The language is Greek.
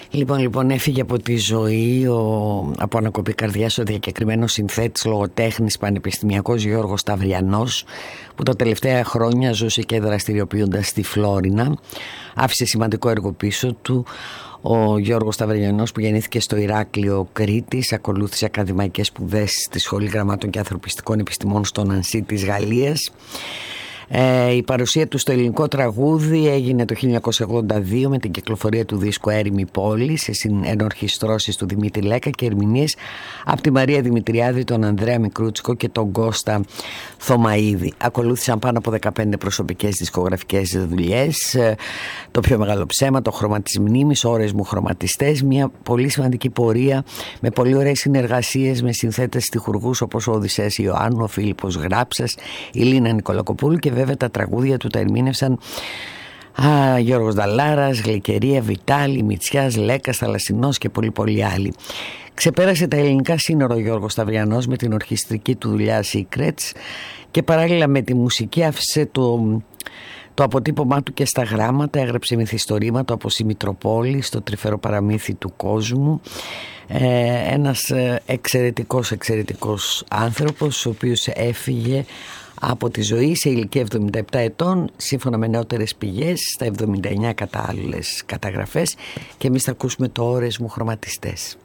Λοιπόν, έφυγε από τη ζωή από ανακοπή καρδιάς ο διακεκριμένος συνθέτης, λογοτέχνης, πανεπιστημιακός Γιώργος Σταυριανός, που τα τελευταία χρόνια ζούσε και δραστηριοποιώντας στη Φλόρινα. Άφησε σημαντικό έργο πίσω του. Ο Γιώργος Σταυριανός, που γεννήθηκε στο Ηράκλειο Κρήτης, ακολούθησε ακαδημαϊκές σπουδές στη Σχολή Γραμμάτων και Ανθρωπιστικών Επιστημών στο Νανσί της Γαλλίας. Η παρουσία του στο ελληνικό τραγούδι έγινε το 1982 με την κυκλοφορία του δίσκου «Έρημη πόλη» σε ενορχιστρώσεις του Δημήτρη Λέκα και ερμηνείες από τη Μαρία Δημητριάδη, τον Ανδρέα Μικρούτσικο και τον Κώστα Θωμαίδη. Ακολούθησαν πάνω από 15 προσωπικές δισκογραφικές δουλειές, το πιο μεγάλο ψέμα, το χρώμα της μνήμης, ώρες μου χρωματιστές, μια πολύ σημαντική πορεία με πολύ ωραίες συνεργασίες με συνθέτες στιχουργούς όπως ο Οδυσσέας Ιωάννου, ο Φίλιππος Γράψας, η Λίνα Νικολακοπούλου, και βέβαια τα τραγούδια του τα ερμήνευσαν Γιώργος Δαλάρας, Γλυκερία, Βιτάλη, Μητσιάς, Λέκας, Θαλασσινός και πολλοί άλλοι. Ξεπέρασε τα ελληνικά σύνορα ο Γιώργος Σταυριανός με την ορχιστρική του δουλειά Secrets και παράλληλα με τη μουσική άφησε το αποτύπωμά του και στα γράμματα. Έγραψε μυθιστορήματα όπως η Μητροπόλη, στο τρυφερό παραμύθι του κόσμου. Ένας εξαιρετικός άνθρωπος, ο οποίος έφυγε από τη ζωή σε ηλικία 77 ετών, σύμφωνα με νεότερες πηγές, στα 79 κατά άλλες καταγραφές, και εμείς θα ακούσουμε το «Ώρες μου χρωματιστές».